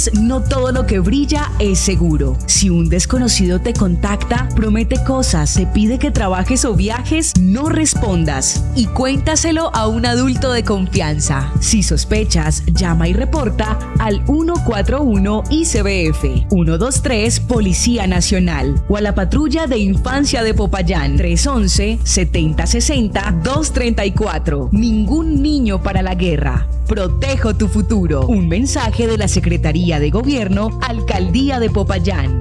veces no todo lo que brilla es seguro. Si un desconocido te contacta, promete cosas, te pide que trabajes o viajes, no respondas y cuéntaselo a un adulto de confianza. Si sospechas, llama y reporta al 141 ICBF, 123 Policía Nacional o a la Patrulla de Infancia de Popayán, 311-7060-234. Ningún niño para la guerra. Protejo tu futuro. Un mensaje de la Secretaría de Gobierno, Alcaldía de Popayán.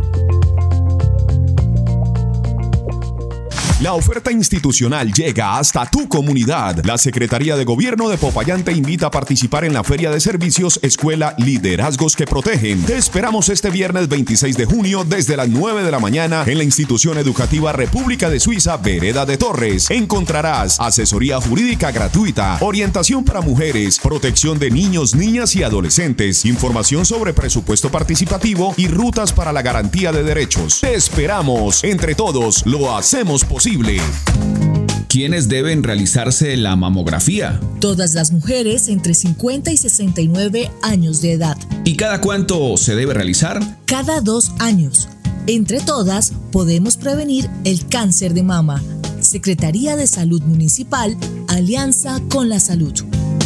La oferta institucional llega hasta tu comunidad. La Secretaría de Gobierno de Popayán te invita a participar en la Feria de Servicios Escuela Liderazgos que Protegen. Te esperamos este viernes 26 de junio desde las 9 de la mañana en la institución educativa República de Suiza, Vereda de Torres. Encontrarás asesoría jurídica gratuita, orientación para mujeres, protección de niños, niñas y adolescentes, información sobre presupuesto participativo y rutas para la garantía de derechos. Te esperamos. Entre todos lo hacemos posible. ¿Quiénes deben realizarse la mamografía? Todas las mujeres entre 50 y 69 años de edad. ¿Y cada cuánto se debe realizar? Cada 2 años. Entre todas podemos prevenir el cáncer de mama. Secretaría de Salud Municipal, Alianza con la Salud.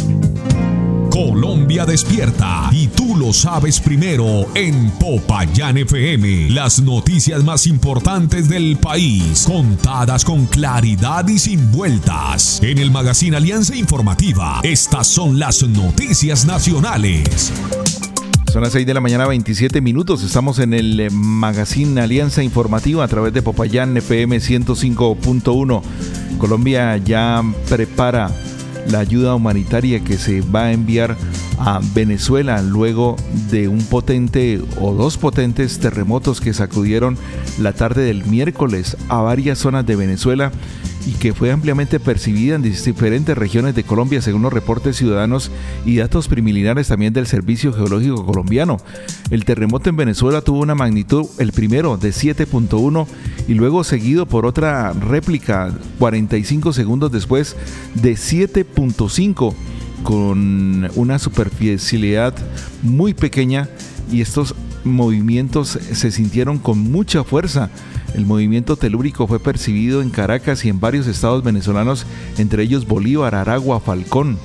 Colombia despierta y tú lo sabes primero en Popayán FM. Las noticias más importantes del país, contadas con claridad y sin vueltas. En el Magazine Alianza Informativa, estas son las noticias nacionales. Son las 6 de la mañana, 27 minutos. Estamos en el Magazine Alianza Informativa a través de Popayán FM 105.1. Colombia ya prepara la ayuda humanitaria que se va a enviar a Venezuela luego de un potente o 2 potentes terremotos que sacudieron la tarde del miércoles a varias zonas de Venezuela y que fue ampliamente percibida en diferentes regiones de Colombia según los reportes ciudadanos y datos preliminares también del Servicio Geológico Colombiano. El terremoto en Venezuela tuvo una magnitud, el primero, de 7.1 y luego seguido por otra réplica 45 segundos después de 7.5 con una superficialidad muy pequeña y estos movimientos se sintieron con mucha fuerza. El movimiento telúrico fue percibido en Caracas y en varios estados venezolanos, entre ellos Bolívar, Aragua, Falcón,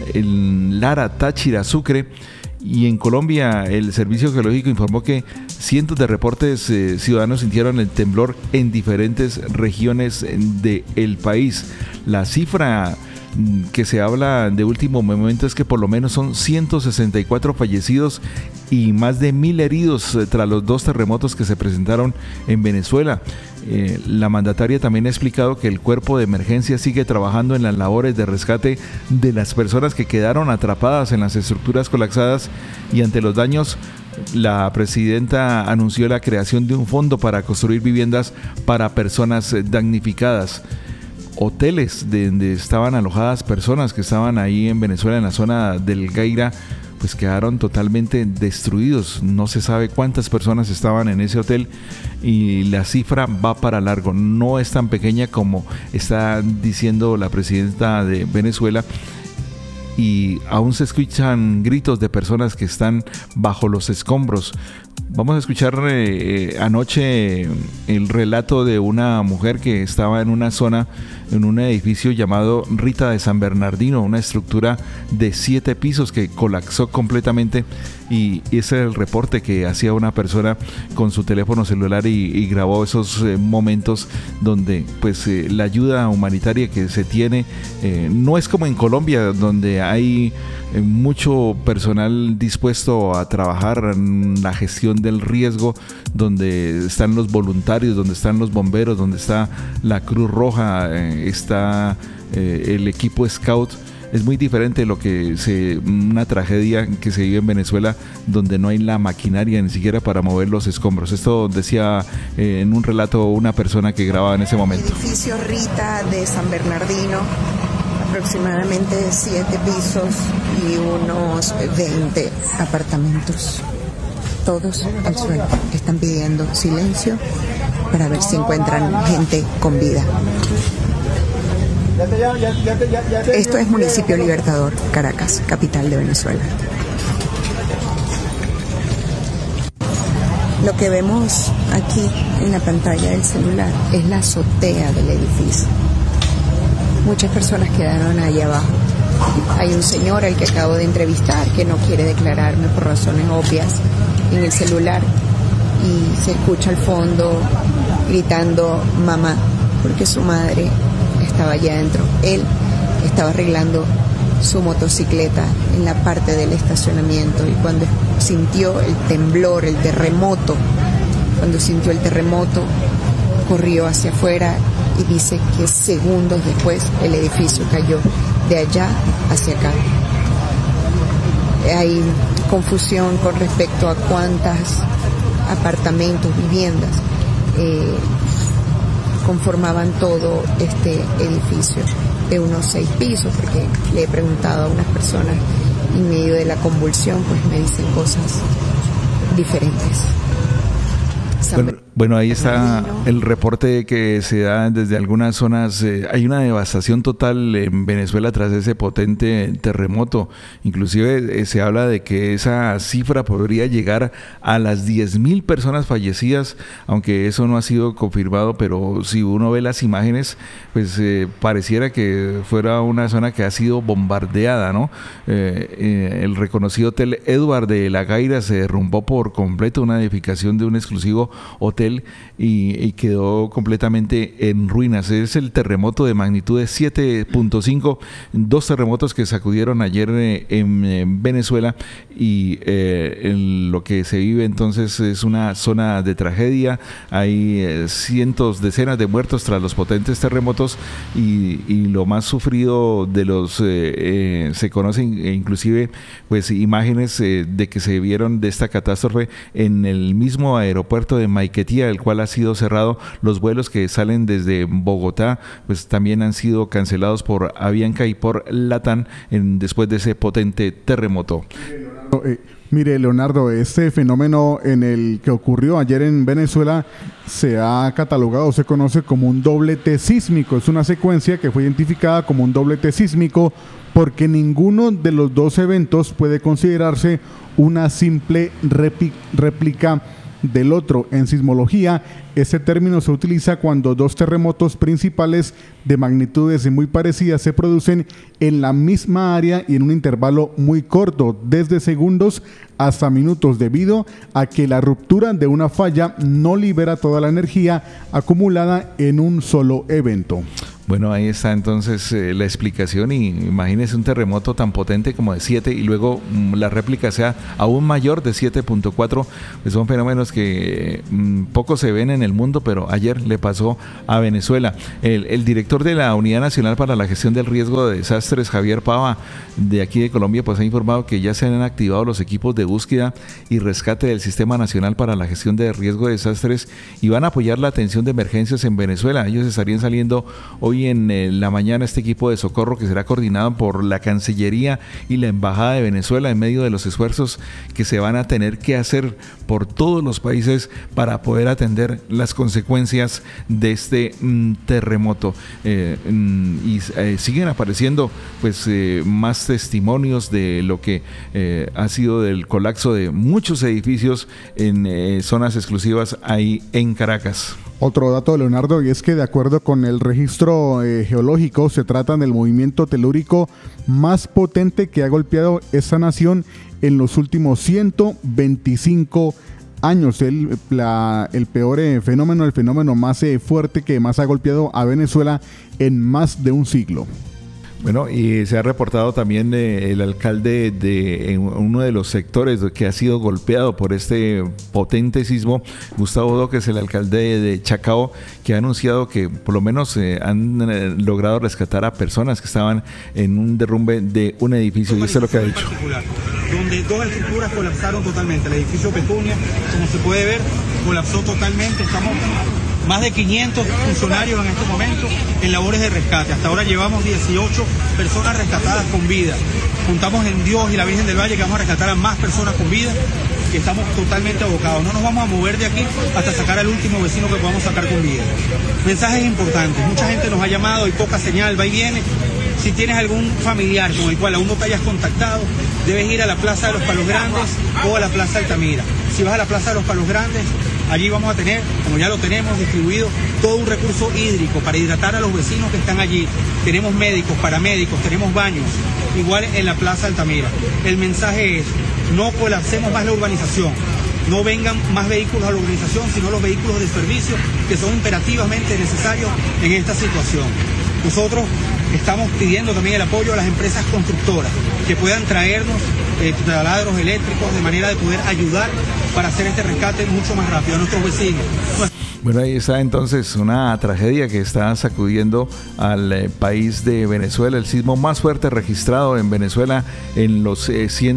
Lara, Táchira, Sucre. Y en Colombia el Servicio Geológico informó que cientos de reportes ciudadanos sintieron el temblor en diferentes regiones del país. La cifra que se habla de último momento es que por lo menos son 164 fallecidos y más de 1.000 heridos tras los 2 terremotos que se presentaron en Venezuela. La mandataria también ha explicado que el cuerpo de emergencia sigue trabajando en las labores de rescate de las personas que quedaron atrapadas en las estructuras colapsadas y ante los daños. La presidenta anunció la creación de un fondo para construir viviendas para personas damnificadas. Hoteles donde estaban alojadas personas que estaban ahí en Venezuela, en la zona del Gaira, pues quedaron totalmente destruidos. No se sabe cuántas personas estaban en ese hotel y la cifra va para largo. No es tan pequeña como está diciendo la presidenta de Venezuela. Y aún se escuchan gritos de personas que están bajo los escombros. Vamos a escuchar anoche el relato de una mujer que estaba en una zona, en un edificio llamado Rita de San Bernardino, una estructura de 7 pisos que colapsó completamente, y ese es el reporte que hacía una persona con su teléfono celular y grabó esos momentos donde pues la ayuda humanitaria que se tiene no es como en Colombia, donde hay mucho personal dispuesto a trabajar en la gestión del riesgo, donde están los voluntarios, donde están los bomberos, donde está la Cruz Roja, está el equipo Scout. Es muy diferente una tragedia que se vive en Venezuela, donde no hay la maquinaria ni siquiera para mover los escombros. Esto decía en un relato una persona que grababa en ese momento. Edificio Rita de San Bernardino, aproximadamente 7 pisos y unos 20 apartamentos. Todos al suelo. Están pidiendo silencio para ver si encuentran gente con vida. Esto es Municipio Libertador, Caracas, capital de Venezuela. Lo que vemos aquí en la pantalla del celular es la azotea del edificio. Muchas personas quedaron ahí abajo. Hay un señor al que acabo de entrevistar que no quiere declararme por razones obvias en el celular y se escucha al fondo gritando mamá, porque su madre estaba allá adentro. Él estaba arreglando su motocicleta en la parte del estacionamiento y cuando sintió el temblor, el terremoto, corrió hacia afuera y dice que segundos después el edificio cayó de allá hacia acá. Hay confusión con respecto a cuántas apartamentos, viviendas conformaban todo este edificio de unos 6 pisos, porque le he preguntado a unas personas en medio de la convulsión, pues me dicen cosas diferentes. Bueno, ahí está el reporte que se da desde algunas zonas. Hay una devastación total en Venezuela tras ese potente terremoto. Inclusive se habla de que esa cifra podría llegar a las 10.000 personas fallecidas, aunque eso no ha sido confirmado, pero si uno ve las imágenes, pues pareciera que fuera una zona que ha sido bombardeada, ¿no? El reconocido Hotel Edward de La Gaira se derrumbó por completo, una edificación de un exclusivo hotel, y quedó completamente en ruinas. Es el terremoto de magnitud de 7.5, 2 terremotos que sacudieron ayer en Venezuela, y lo que se vive entonces es una zona de tragedia. Hay decenas de muertos tras los potentes terremotos, y lo más sufrido de los se conocen inclusive pues imágenes de que se vieron de esta catástrofe en el mismo aeropuerto de Maiquetía, el cual ha sido cerrado. Los vuelos que salen desde Bogotá pues también han sido cancelados por Avianca y por LATAM después de ese potente terremoto. Mire, Leonardo, este fenómeno en el que ocurrió ayer en Venezuela se ha catalogado, se conoce como un doblete sísmico. Es una secuencia que fue identificada como un doblete sísmico porque ninguno de los 2 eventos puede considerarse una simple réplica del otro. En sismología, este término se utiliza cuando 2 terremotos principales de magnitudes muy parecidas se producen en la misma área y en un intervalo muy corto, desde segundos hasta minutos, debido a que la ruptura de una falla no libera toda la energía acumulada en un solo evento. Bueno, ahí está entonces la explicación, y imagínese un terremoto tan potente como de 7 y luego la réplica sea aún mayor de 7.4, pues son fenómenos que poco se ven en el mundo, pero ayer le pasó a Venezuela. El director de la Unidad Nacional para la Gestión del Riesgo de Desastres, Javier Pava, de aquí de Colombia, pues ha informado que ya se han activado los equipos de búsqueda y rescate del Sistema Nacional para la Gestión de Riesgo de Desastres y van a apoyar la atención de emergencias en Venezuela. Ellos estarían saliendo hoy en la mañana, este equipo de socorro que será coordinado por la Cancillería y la Embajada de Venezuela en medio de los esfuerzos que se van a tener que hacer por todos los países para poder atender las consecuencias de este terremoto. Siguen apareciendo pues más testimonios de lo que ha sido del colapso de muchos edificios en zonas exclusivas ahí en Caracas. Otro dato, Leonardo, y es que de acuerdo con el registro geológico, se trata del movimiento telúrico más potente que ha golpeado esta nación en los últimos 125 años. El peor fenómeno, el fenómeno más fuerte que más ha golpeado a Venezuela en más de un siglo. Bueno, y se ha reportado también el alcalde de uno de los sectores que ha sido golpeado por este potente sismo, Gustavo Odo, que es el alcalde de Chacao, que ha anunciado que por lo menos han logrado rescatar a personas que estaban en un derrumbe de un edificio, y eso es lo que ha dicho. Donde 2 estructuras colapsaron totalmente. El edificio Petunia, como se puede ver, colapsó totalmente. Estamos más de 500 funcionarios en este momento en labores de rescate. Hasta ahora llevamos 18 personas rescatadas con vida. Juntamos en Dios y la Virgen del Valle que vamos a rescatar a más personas con vida, que estamos totalmente abocados. No nos vamos a mover de aquí hasta sacar al último vecino que podamos sacar con vida. Mensajes importantes. Mucha gente nos ha llamado, hay poca señal, va y viene. Si tienes algún familiar con el cual aún no te hayas contactado, debes ir a la Plaza de los Palos Grandes o a la Plaza Altamira. Si vas a la Plaza de los Palos Grandes, allí vamos a tener, como ya lo tenemos distribuido, todo un recurso hídrico para hidratar a los vecinos que están allí. Tenemos médicos, paramédicos, tenemos baños, igual en la Plaza Altamira. El mensaje es, no colapsemos más la urbanización, no vengan más vehículos a la urbanización, sino los vehículos de servicio que son imperativamente necesarios en esta situación. Nosotros estamos pidiendo también el apoyo a las empresas constructoras que puedan traernos taladros eléctricos de manera de poder ayudar para hacer este rescate mucho más rápido a nuestros vecinos. Bueno, ahí está entonces una tragedia que está sacudiendo al país de Venezuela, el sismo más fuerte registrado en Venezuela en los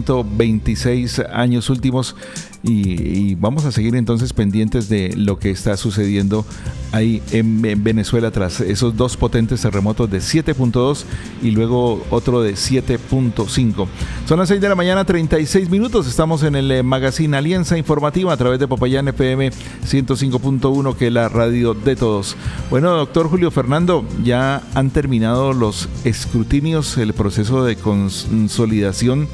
126 años últimos, y vamos a seguir entonces pendientes de lo que está sucediendo ahí en Venezuela tras esos dos potentes terremotos de 7.2 y luego otro de 7.5. Son las 6 de la mañana, 36 minutos. Estamos en el magazine Alianza Informativa a través de Popayán FM 105.1, que es la radio de todos. Bueno, doctor Julio Fernando, ya han terminado los escrutinios, el proceso de consolidación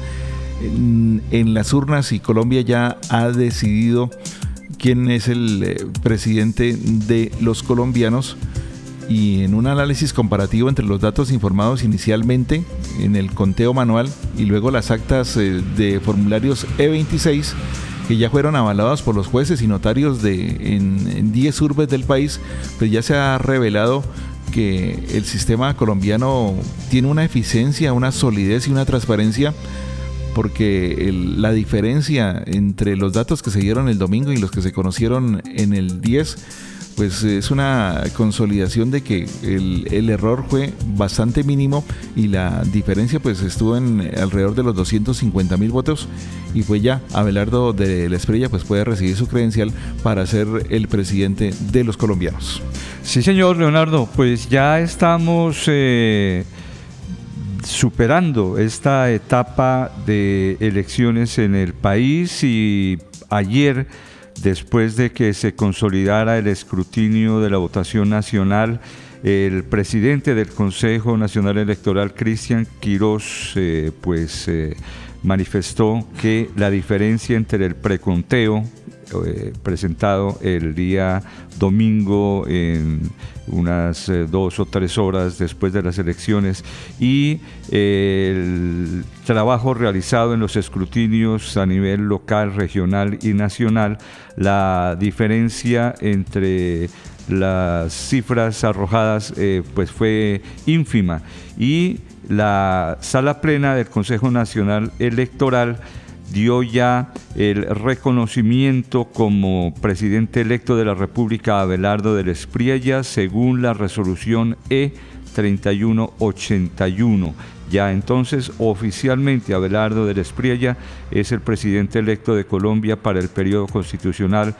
en las urnas, y Colombia ya ha decidido quién es el presidente de los colombianos, y en un análisis comparativo entre los datos informados inicialmente en el conteo manual y luego las actas de formularios E26 que ya fueron avalados por los jueces y notarios en 10 urbes del país, pues ya se ha revelado que el sistema colombiano tiene una eficiencia, una solidez y una transparencia, porque la diferencia entre los datos que se dieron el domingo y los que se conocieron en el 10, pues es una consolidación de que el error fue bastante mínimo, y la diferencia pues estuvo en alrededor de los 250,000 votos, y pues ya Abelardo de la Espriella pues puede recibir su credencial para ser el presidente de los colombianos. Sí, señor Leonardo, pues ya estamos superando esta etapa de elecciones en el país, y ayer, después de que se consolidara el escrutinio de la votación nacional, el presidente del Consejo Nacional Electoral, Cristian Quirós, manifestó que la diferencia entre el preconteo presentado el día domingo en unas 2 o 3 horas después de las elecciones y el trabajo realizado en los escrutinios a nivel local, regional y nacional, la diferencia entre las cifras arrojadas pues fue ínfima, y la Sala Plena del Consejo Nacional Electoral dio ya el reconocimiento como presidente electo de la República a Abelardo de la Espriella según la resolución E3181. Ya entonces oficialmente Abelardo de la Espriella es el presidente electo de Colombia para el periodo constitucional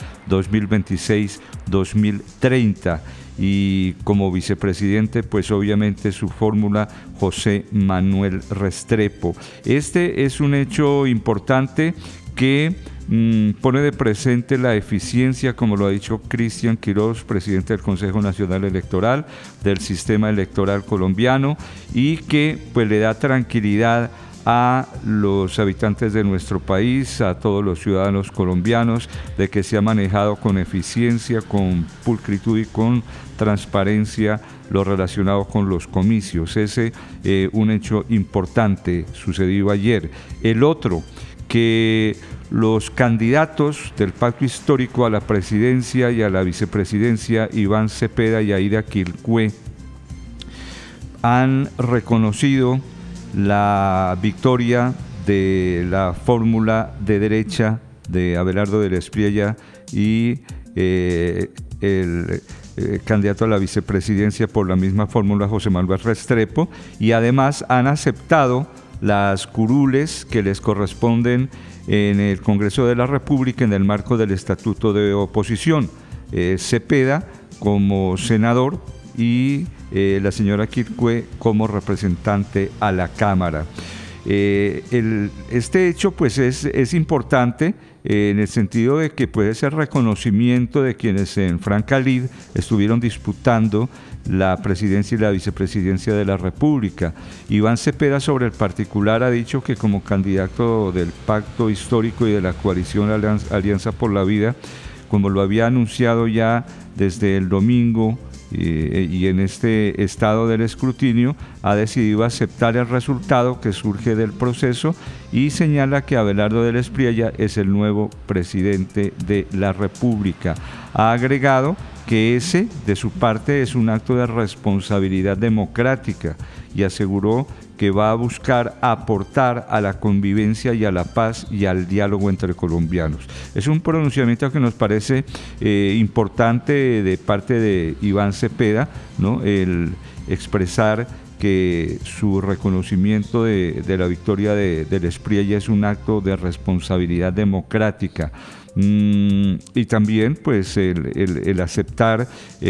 2026-2030. Y como vicepresidente, pues obviamente su fórmula, José Manuel Restrepo. Este es un hecho importante que pone de presente la eficiencia, como lo ha dicho Cristian Quirós, presidente del Consejo Nacional Electoral, del sistema electoral colombiano, y que pues le da tranquilidad a los habitantes de nuestro país, a todos los ciudadanos colombianos, de que se ha manejado con eficiencia, con pulcritud y con transparencia lo relacionado con los comicios. Ese un hecho importante sucedido ayer. El otro, que los candidatos del pacto histórico a la presidencia y a la vicepresidencia, Iván Cepeda y Aida Quilpué, han reconocido la victoria de la fórmula de derecha de Abelardo de la Espriella y el candidato a la vicepresidencia por la misma fórmula, José Manuel Restrepo, y además han aceptado las curules que les corresponden en el Congreso de la República en el marco del Estatuto de Oposición. Cepeda como senador y la señora Quilpué como representante a la Cámara. Este hecho pues es importante en el sentido de que puede ser reconocimiento de quienes en Franca Lid estuvieron disputando la presidencia y la vicepresidencia de la República. Iván Cepeda, sobre el particular, ha dicho que como candidato del Pacto Histórico y de la coalición Alianza por la Vida, como lo había anunciado ya desde el domingo, y en este estado del escrutinio, ha decidido aceptar el resultado que surge del proceso y señala que Abelardo del Espriella es el nuevo presidente de la República. Ha agregado que ese, de su parte, es un acto de responsabilidad democrática y aseguró que va a buscar aportar a la convivencia y a la paz y al diálogo entre colombianos. Es un pronunciamiento que nos parece importante de parte de Iván Cepeda, ¿no? El expresar que su reconocimiento de la victoria del Espriella es un acto de responsabilidad democrática. Y también pues el aceptar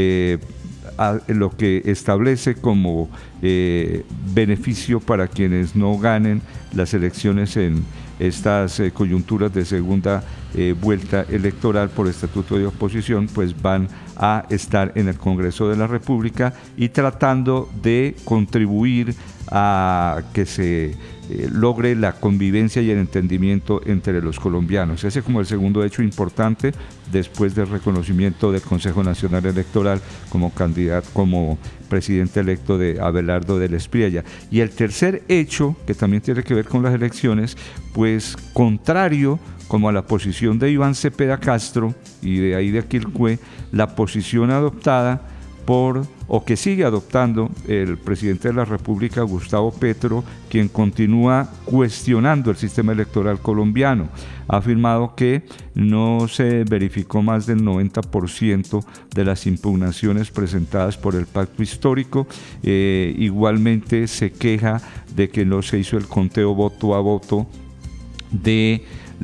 lo que establece como beneficio para quienes no ganen las elecciones en estas coyunturas de segunda vuelta electoral por estatuto de oposición, pues van a estar en el Congreso de la República y tratando de contribuir a que se logre la convivencia y el entendimiento entre los colombianos. Ese como el segundo hecho importante después del reconocimiento del Consejo Nacional Electoral como candidato, como presidente electo de Abelardo del Espriella. Y el tercer hecho, que también tiene que ver con las elecciones, pues contrario como a la posición de Iván Cepeda Castro y de Aida Quilpué, la posición adoptada o que sigue adoptando el presidente de la República, Gustavo Petro, quien continúa cuestionando el sistema electoral colombiano. Ha afirmado que no se verificó más del 90% de las impugnaciones presentadas por el Pacto Histórico. Igualmente se queja de que no se hizo el conteo voto a voto de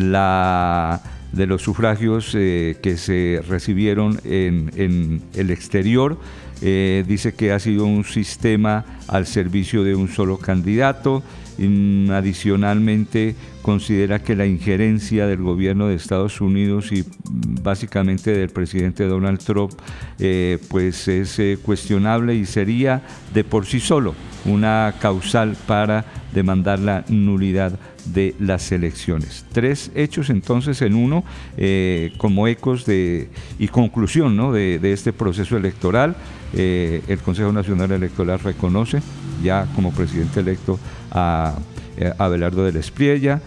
los sufragios que se recibieron en el exterior. Dice que ha sido un sistema al servicio de un solo candidato. Adicionalmente considera que la injerencia del gobierno de Estados Unidos y básicamente del presidente Donald Trump pues es cuestionable y sería de por sí solo una causal para demandar la nulidad de las elecciones. Tres hechos entonces en uno, como ecos y conclusión, ¿no? de este proceso electoral. El Consejo Nacional Electoral reconoce ya como presidente electo a Abelardo del Espriella.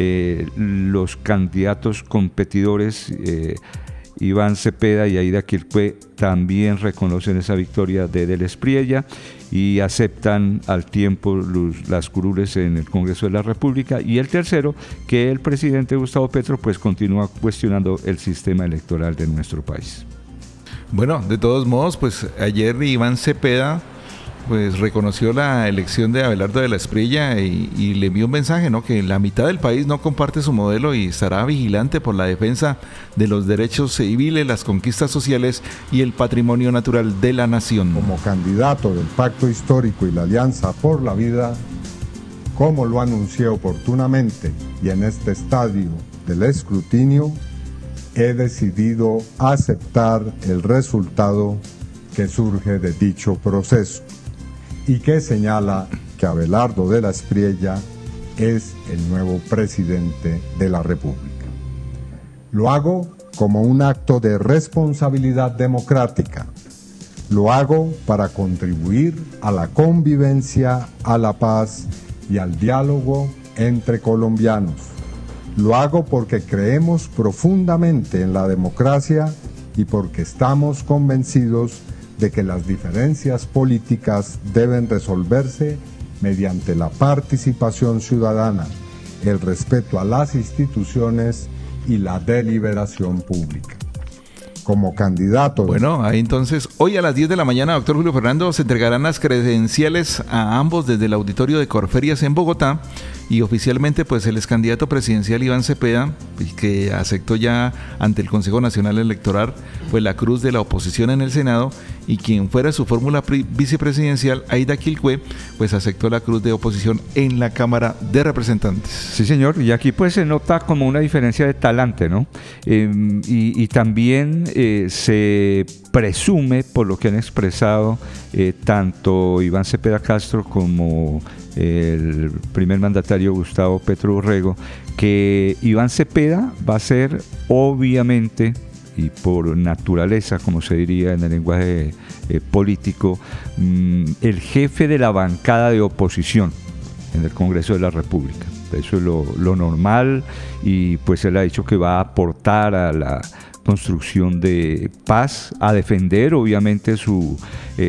Los candidatos competidores Iván Cepeda y Aida Quilpué también reconocen esa victoria de del Espriella y aceptan al tiempo las curules en el Congreso de la República. Y el tercero, que el presidente Gustavo Petro pues continúa cuestionando el sistema electoral de nuestro país. Bueno, de todos modos, pues ayer Iván Cepeda pues reconoció la elección de Abelardo del Espriella y le envió un mensaje, ¿no? Que la mitad del país no comparte su modelo y estará vigilante por la defensa de los derechos civiles, las conquistas sociales y el patrimonio natural de la nación. Como candidato del Pacto Histórico y la Alianza por la Vida, como lo anuncié oportunamente y en este estadio del escrutinio, he decidido aceptar el resultado que surge de dicho proceso y que señala que Abelardo del Espriella es el nuevo presidente de la República. Lo hago como un acto de responsabilidad democrática. Lo hago para contribuir a la convivencia, a la paz y al diálogo entre colombianos. Lo hago porque creemos profundamente en la democracia y porque estamos convencidos de que las diferencias políticas deben resolverse mediante la participación ciudadana, el respeto a las instituciones y la deliberación pública. Como candidato... Bueno, ahí entonces, hoy a las 10 de la mañana, doctor Julio Fernando, se entregarán las credenciales a ambos desde el auditorio de Corferias en Bogotá y oficialmente pues el ex candidato presidencial Iván Cepeda, que aceptó ya ante el Consejo Nacional Electoral pues la cruz de la oposición en el Senado, y quien fuera su fórmula vicepresidencial, Aida Quilcue, pues aceptó la cruz de oposición en la Cámara de Representantes. Sí, señor, y aquí pues se nota como una diferencia de talante, ¿no? Y también se presume, por lo que han expresado tanto Iván Cepeda Castro como el primer mandatario Gustavo Petro Urrego, que Iván Cepeda va a ser obviamente y por naturaleza, como se diría en el lenguaje político, el jefe de la bancada de oposición en el Congreso de la República. Eso es lo normal, y pues él ha dicho que va a aportar a la construcción de paz, a defender obviamente su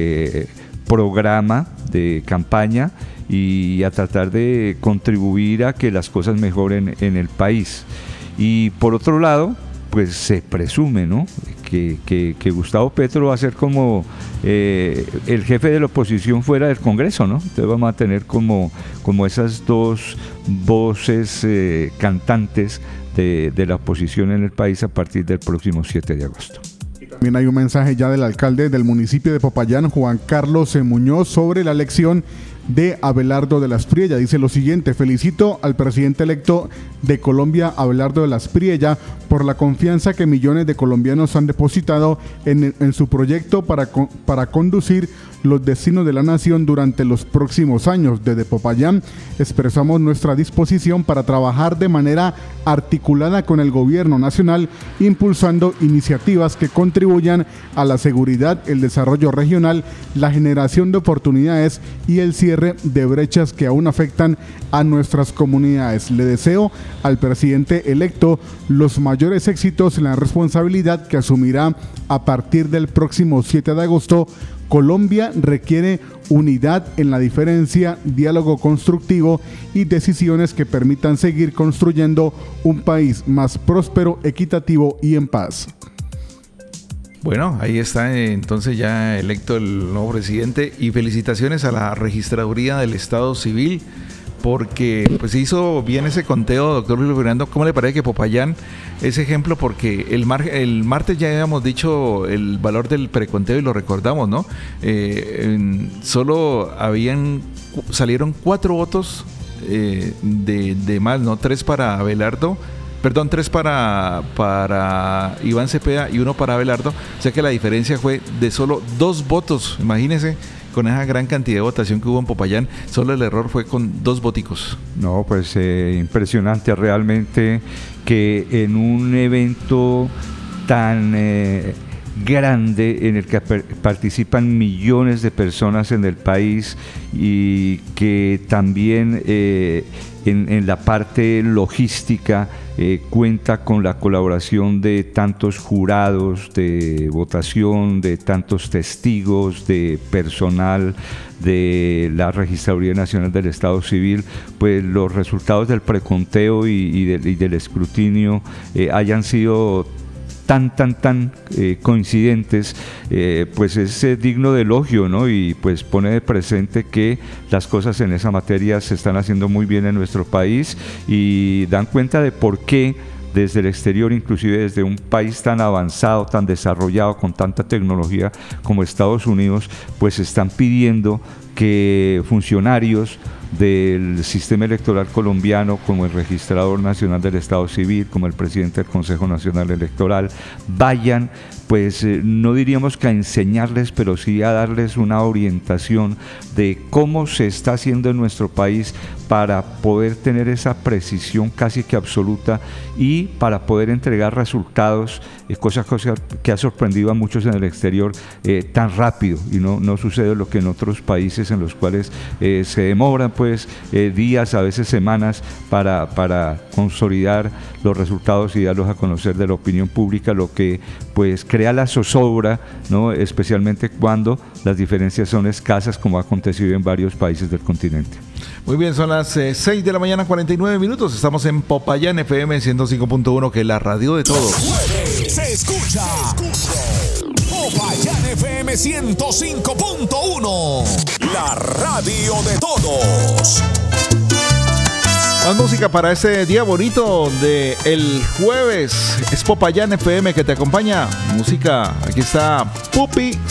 programa de campaña y a tratar de contribuir a que las cosas mejoren en el país. Y por otro lado, pues se presume, ¿no?, que Gustavo Petro va a ser como el jefe de la oposición fuera del Congreso, ¿no? Entonces vamos a tener como esas dos voces cantantes de la oposición en el país a partir del próximo 7 de agosto. También hay un mensaje ya del alcalde del municipio de Popayán, Juan Carlos Muñoz, sobre la elección de Abelardo de la Espriella. Dice lo siguiente: felicito al presidente electo de Colombia, Abelardo de la Espriella, por la confianza que millones de colombianos han depositado en su proyecto para conducir los destinos de la nación durante los próximos años. Desde Popayán expresamos nuestra disposición para trabajar de manera articulada con el gobierno nacional, impulsando iniciativas que contribuyan a la seguridad, el desarrollo regional, la generación de oportunidades y el cierre de brechas que aún afectan a nuestras comunidades. Le deseo al presidente electo los mayores éxitos en la responsabilidad que asumirá a partir del próximo 7 de agosto. Colombia requiere unidad en la diferencia, diálogo constructivo y decisiones que permitan seguir construyendo un país más próspero, equitativo y en paz. Bueno, ahí está entonces ya electo el nuevo presidente, y felicitaciones a la Registraduría del Estado Civil, porque pues se hizo bien ese conteo, doctor Luis Fernando. ¿Cómo le parece que Popayán es ejemplo? Porque el martes ya habíamos dicho el valor del preconteo y lo recordamos, ¿no? Solo salieron 4 votos de más, ¿no? 3 para Abelardo. Perdón, 3 para Iván Cepeda y 1 para Abelardo. O sea que la diferencia fue de solo 2 votos. Imagínense, con esa gran cantidad de votación que hubo en Popayán, solo el error fue con 2 voticos. No, pues impresionante realmente que en un evento tan grande en el que participan millones de personas en el país, y que también en la parte logística cuenta con la colaboración de tantos jurados de votación, de tantos testigos, de personal de la Registraduría Nacional del Estado Civil, pues los resultados del preconteo y del escrutinio hayan sido tan coincidentes, pues es digno de elogio, ¿no? Y pues pone de presente que las cosas en esa materia se están haciendo muy bien en nuestro país, y dan cuenta de por qué desde el exterior, inclusive desde un país tan avanzado, tan desarrollado, con tanta tecnología como Estados Unidos, pues están pidiendo que funcionarios del sistema electoral colombiano, como el Registrador Nacional del Estado Civil, como el presidente del Consejo Nacional Electoral, vayan, pues no diríamos que a enseñarles, pero sí a darles una orientación de cómo se está haciendo en nuestro país para poder tener esa precisión casi que absoluta y para poder entregar resultados, cosa que ha sorprendido a muchos en el exterior, tan rápido, y no sucede lo que en otros países en los cuales se demoran pues días, a veces semanas, para consolidar los resultados y darlos a conocer de la opinión pública, lo que pues crea la zozobra, ¿no? Especialmente cuando las diferencias son escasas, como ha acontecido en varios países del continente. Muy bien, son las 6 de la mañana, 49 minutos. Estamos en Popayán FM 105.1, que es la radio de todos. Se escucha. Popayán FM 105.1, la radio de todos. Más música para ese día bonito de el jueves. Es Popayán FM que te acompaña. Música, aquí está Pupi